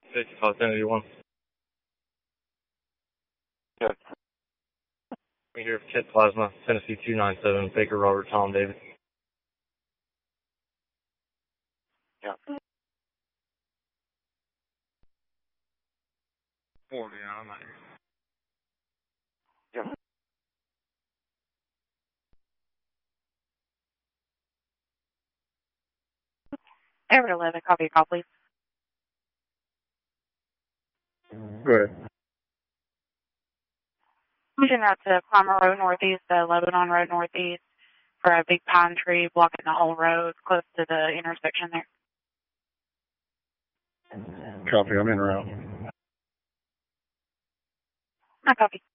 5571. Yeah. We here for Kit Plasma, Tennessee 297, Baker Robert Tom David. Yeah. 40, I'm not here. Yeah. Everett 11, copy your call, please. Go ahead. Moving out to Palmer Road Northeast, Lebanon Road Northeast, for a big pine tree blocking the whole road close to the intersection there. Copy, I'm in route. I copy.